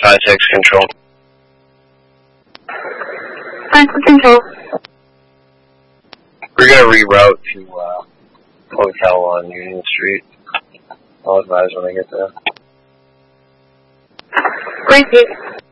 5-6 control. 5-6 control. We're going to reroute to hotel on Union Street. I'll advise when I get there. Great.